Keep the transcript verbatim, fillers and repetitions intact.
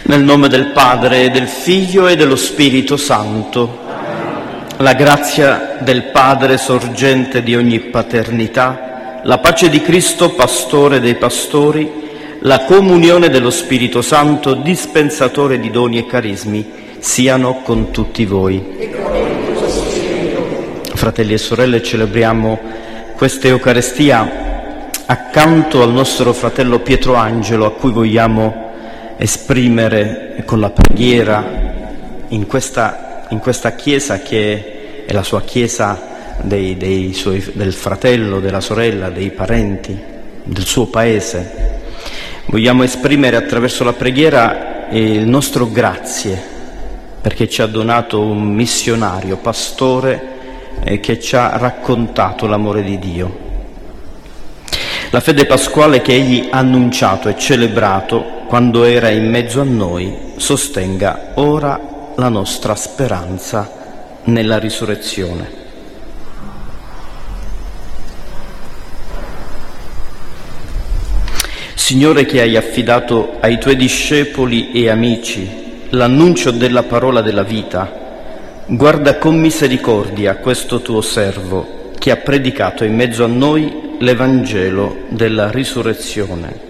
Nel nome del Padre, del Figlio e dello Spirito Santo. La grazia del Padre, sorgente di ogni paternità, la pace di Cristo, pastore dei pastori, la comunione dello Spirito Santo, dispensatore di doni e carismi, siano con tutti voi. Fratelli e sorelle, celebriamo questa Eucaristia accanto al nostro fratello Pietro Angelo, a cui vogliamo esprimere con la preghiera in questa, in questa chiesa che è la sua chiesa dei, dei suoi, del fratello, della sorella, dei parenti, del suo paese. Vogliamo esprimere attraverso la preghiera il nostro grazie, perché ci ha donato un missionario, pastore, eh, che ci ha raccontato l'amore di Dio. La fede pasquale che egli ha annunciato e celebrato quando era in mezzo a noi sostenga ora la nostra speranza nella risurrezione. Signore, che hai affidato ai tuoi discepoli e amici l'annuncio della parola della vita, guarda con misericordia questo tuo servo che ha predicato in mezzo a noi l'Evangelo della risurrezione.